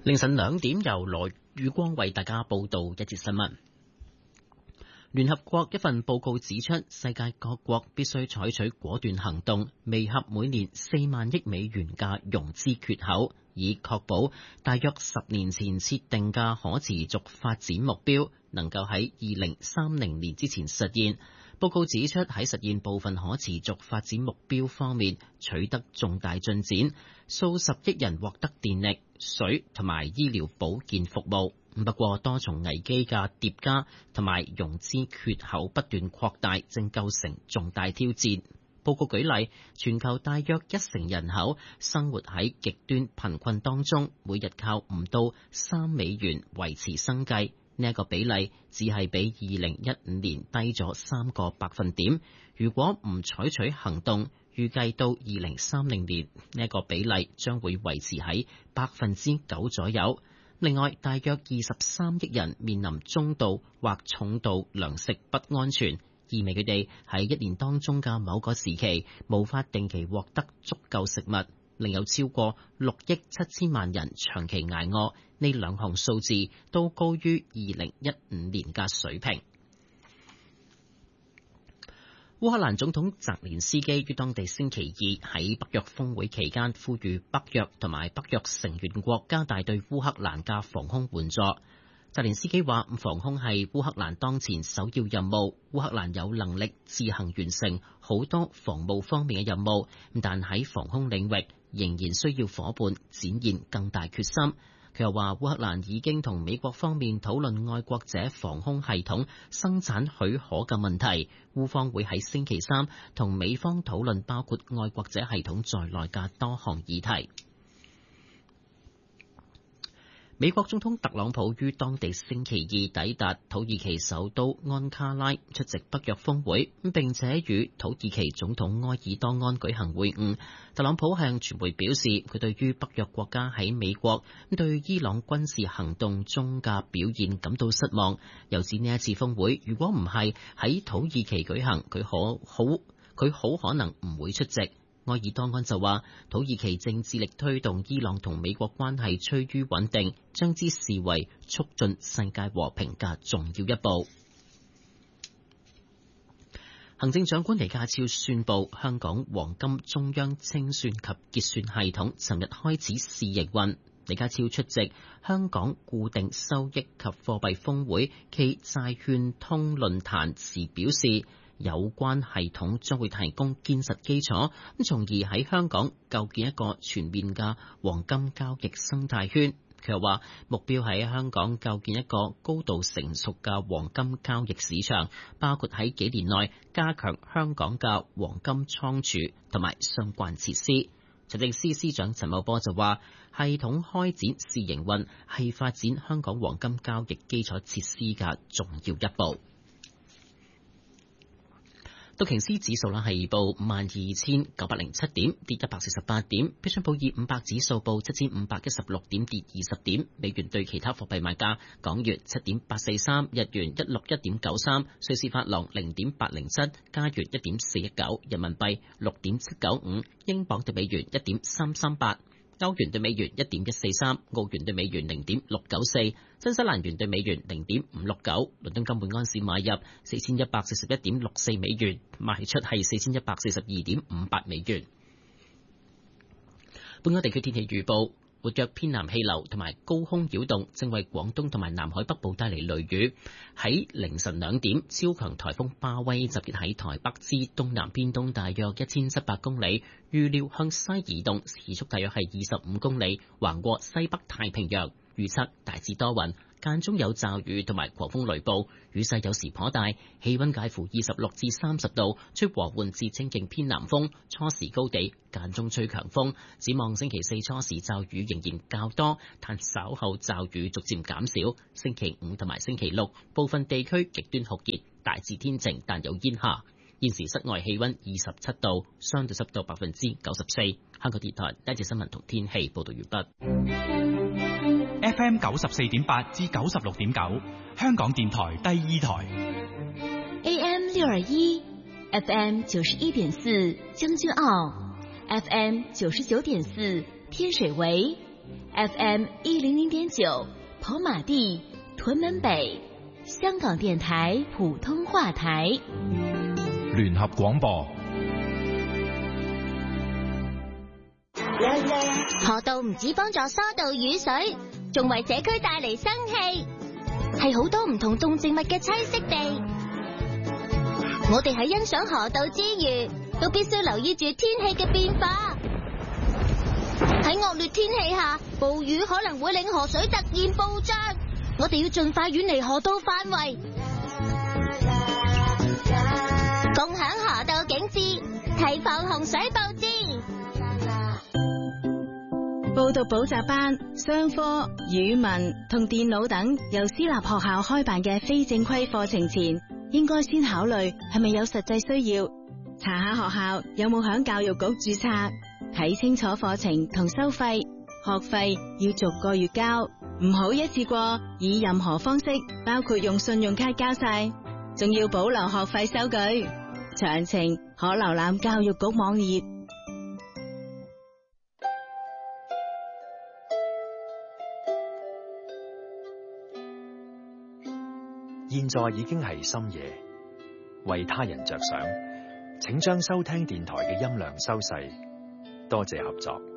凌晨2點，由羅宇光為大家報道一節新聞。聯合國一份報告指出，世界各國必須採取果斷行動，彌合每年4萬億美元嘅融資缺口，以確保大約10年前設定嘅可持續發展目標能夠喺2030年之前實現。報告指出，喺實現部分可持續發展目標方面取得重大進展，數十億人獲得電力、水同埋醫療保健服務。不過，多重危機嘅疊加同埋融資缺口不斷擴大，正構成重大挑戰。報告舉例，全球大約1成人口生活喺極端貧困當中，每日靠唔到3美元維持生計。呢一個比例只係比2015年低咗3個百分點。如果唔採取行動，預計到2030年呢一個比例將會維持喺9%左右。另外，大約23億人面臨中度或重度糧食不安全，意味佢哋喺1年當中嘅某個時期無法定期獲得足夠食物。另有超過6億7千萬人長期捱餓，呢兩項數字都高於2015年嘅水平。烏克蘭總統澤連斯基於當地星期二喺北約峰會期間呼籲北約同埋北約成員國加大對烏克蘭嘅防空援助。澤連斯基話：防空係烏克蘭當前首要任務，烏克蘭有能力自行完成好多防務方面嘅任務，但喺防空領域仍然需要夥伴展現更大決心。佢又話，烏克蘭已經同美國方面討論愛國者防空系統生產許可嘅問題，烏方會喺星期三同美方討論包括愛國者系統在內嘅多項議題。美國總統特朗普於當地星期二抵達土耳其首都安卡拉出席北約峰會，並且與土耳其總統埃爾多安舉行會晤。特朗普向傳媒表示，佢對於北約國家喺美國對伊朗軍事行動中嘅表現感到失望，又指呢一次峰會如果唔係喺土耳其舉行，佢好可能唔會出席。埃爾多安就話，土耳其正致力推動伊朗同美國關係趨於穩定，將之視為促進世界和平嘅重要一步。行政長官李家超宣布，香港黃金中央清算及結算系統尋日開始試營運。李家超出席香港固定收益及貨幣峰會暨債券通論壇時表示，有關系統將會提供堅實基礎，從而喺香港構建一個全面嘅黃金交易生態圈。佢又話，目標喺香港構建一個高度成熟嘅黃金交易市場，包括喺幾年內加強香港嘅黃金倉儲同埋相關設施。財政司司長陳茂波就話，系統開展試營運係發展香港黃金交易基礎設施嘅重要一步。道瓊斯指數係報52,907點，跌148點；標準普爾500指數報7,516點，跌20點。美元對其他貨幣賣價：港元7.843，日元161.93，瑞士法郎0.807，加元1.419，人民幣6.795，英鎊對美元1.338。歐元對美元1.143，澳元對美元0.694，新西蘭元對美元0.569。倫敦金每安士買入4141.64美元，賣出係4142.58美元。本港地區天氣預報。活躍偏南氣流同埋高空擾動正為廣東同埋南海北部帶嚟雷雨。喺凌晨2點，超強颱風巴威集結喺台北之東南偏東大約1700公里，預料向西移動，時速大約係25公里，橫過西北太平洋。預測大致多雲，間中有驟雨同埋狂風雷暴，雨勢有時頗大，氣溫介乎26至30度，吹和緩至清勁偏南風，初時高地間中吹強風。展望星期四初時驟雨仍然較多，但稍後驟雨逐漸減少。星期五同埋星期六部分地區極端酷熱，大致天晴但有煙霞。現時室外氣溫27度，相對濕度94%。香港電台呢節新聞同天氣報道完畢。 FM 94.8至96.9，香港電台第二台。 AM 621 FM 91.4，將軍澳 FM 99.4，天水圍 FM 100.9跑馬地屯門北，香港電台普通話台， 聯合廣播。 河道唔止幫助疏導雨水，仲為社區帶嚟生氣，係好多唔同動植物嘅棲息地。我哋喺欣賞河道之餘，都必須留意住天氣嘅變化。喺惡劣天氣下，暴雨可能會令河水突然暴漲，我哋要盡快遠離河道範圍，共享河道景致，提防洪水暴至。 報讀補習班、商科、語文同電腦等由私立學校開辦嘅非正規課程前，應該先考慮係咪有實際需要，查下學校有冇響教育局註冊，睇清楚課程同收費，學費要逐個月交，唔好一次過以任何方式，包括用信用卡交晒，仲要保留學費收據。詳情可瀏覽教育局網頁。 現在已經係深夜，為他人着想，請將收聽電台嘅音量收細，多謝合作。